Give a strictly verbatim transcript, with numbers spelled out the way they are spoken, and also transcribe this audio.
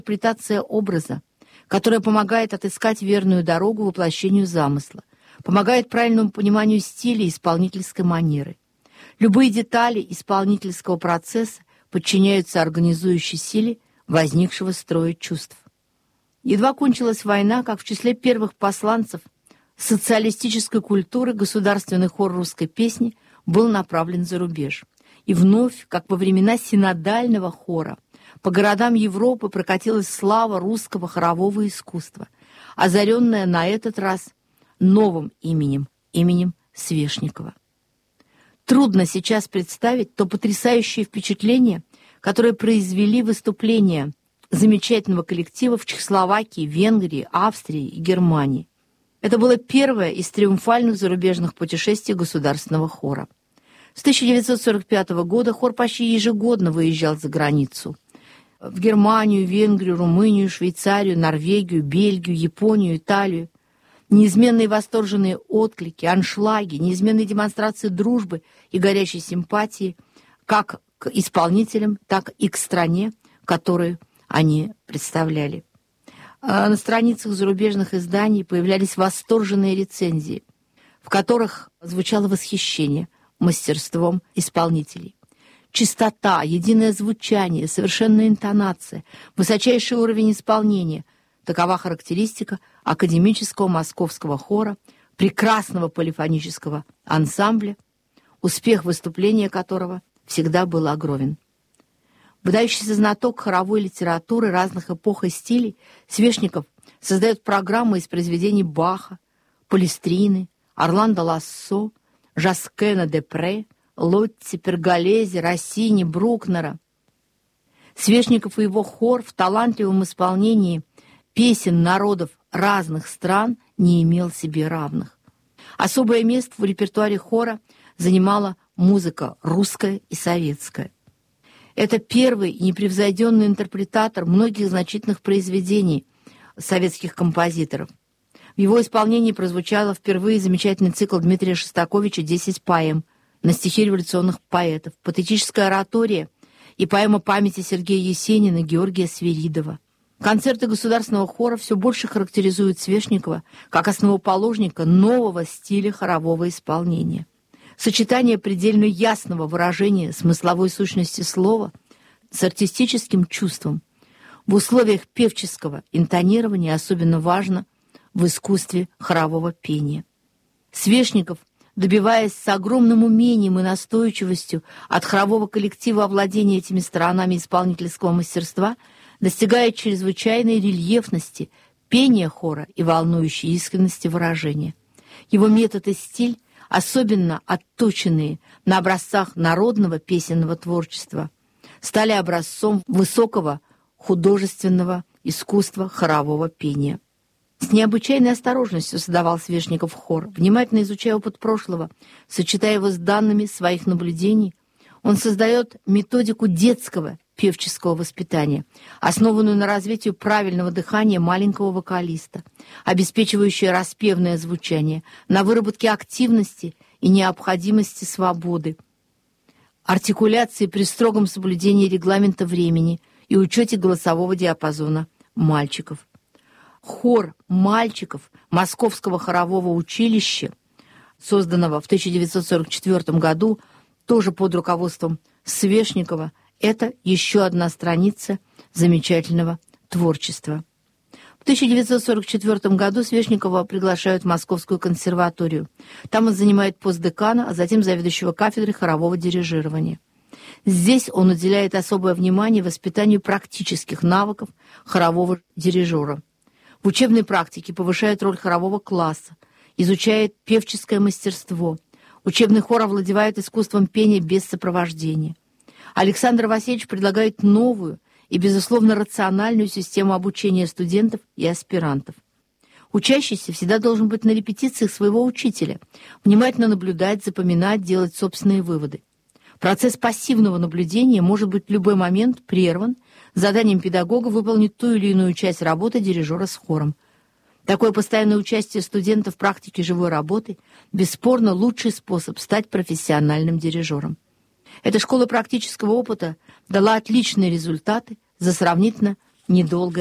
интерпретация образа, которая помогает отыскать верную дорогу воплощению замысла, помогает правильному пониманию стиля и исполнительской манеры. Любые детали исполнительского процесса подчиняются организующей силе возникшего строя чувств. Едва кончилась война, как в числе первых посланцев социалистической культуры государственный хор русской песни был направлен за рубеж. И вновь, как во времена синодального хора, по городам Европы прокатилась слава русского хорового искусства, озаренная на этот раз новым именем, именем Свешникова. Трудно сейчас представить то потрясающее впечатление, которое произвели выступления замечательного коллектива в Чехословакии, Венгрии, Австрии и Германии. Это было первое из триумфальных зарубежных путешествий государственного хора. С тысяча девятьсот сорок пятого года хор почти ежегодно выезжал за границу. В Германию, Венгрию, Румынию, Швейцарию, Норвегию, Бельгию, Японию, Италию. Неизменные восторженные отклики, аншлаги, неизменные демонстрации дружбы и горячей симпатии как к исполнителям, так и к стране, которую они представляли. А на страницах зарубежных изданий появлялись восторженные рецензии, в которых звучало восхищение мастерством исполнителей. Чистота, единое звучание, совершенная интонация, высочайший уровень исполнения — такова характеристика академического московского хора, прекрасного полифонического ансамбля, успех выступления которого всегда был огромен. Выдающийся знаток хоровой литературы разных эпох и стилей, Свешников создает программы из произведений Баха, Палестрины, Орландо Лассо, Жаскена де Пре, Лотти, Перголези, Россини, Брукнера. Свешников и его хор в талантливом исполнении песен народов разных стран не имел себе равных. Особое место в репертуаре хора занимала музыка русская и советская. Это первый и непревзойденный интерпретатор многих значительных произведений советских композиторов. В его исполнении прозвучало впервые замечательный цикл Дмитрия Шостаковича «Десять поэм» на стихи революционных поэтов, патетическая оратория и поэма памяти Сергея Есенина и Георгия Свиридова. Концерты государственного хора все больше характеризуют Свешникова как основоположника нового стиля хорового исполнения. Сочетание предельно ясного выражения смысловой сущности слова с артистическим чувством в условиях певческого интонирования особенно важно в искусстве хорового пения. Свешников, добиваясь с огромным умением и настойчивостью от хорового коллектива овладения этими сторонами исполнительского мастерства, достигает чрезвычайной рельефности пения хора и волнующей искренности выражения. Его метод и стиль, особенно отточенные на образцах народного песенного творчества, стали образцом высокого художественного искусства хорового пения. С необычайной осторожностью создавал Свешников хор, внимательно изучая опыт прошлого, сочетая его с данными своих наблюдений. Он создает методику детского певческого воспитания, основанную на развитии правильного дыхания маленького вокалиста, обеспечивающую распевное звучание, на выработке активности и необходимости свободы, артикуляции при строгом соблюдении регламента времени и учете голосового диапазона мальчиков. Хор мальчиков Московского хорового училища, созданного в тысяча девятьсот сорок четвёртом году, тоже под руководством Свешникова, это еще одна страница замечательного творчества. В тысяча девятьсот сорок четвёртом году Свешникова приглашают в Московскую консерваторию. Там он занимает пост декана, а затем заведующего кафедрой хорового дирижирования. Здесь он уделяет особое внимание воспитанию практических навыков хорового дирижера. В учебной практике повышает роль хорового класса, изучает певческое мастерство. Учебный хор овладевает искусством пения без сопровождения. Александр Васильевич предлагает новую и, безусловно, рациональную систему обучения студентов и аспирантов. Учащийся всегда должен быть на репетициях своего учителя, внимательно наблюдать, запоминать, делать собственные выводы. Процесс пассивного наблюдения может быть в любой момент прерван заданием педагога выполнить ту или иную часть работы дирижера с хором. Такое постоянное участие студентов в практике живой работы бесспорно лучший способ стать профессиональным дирижером. Эта школа практического опыта дала отличные результаты за сравнительно недолго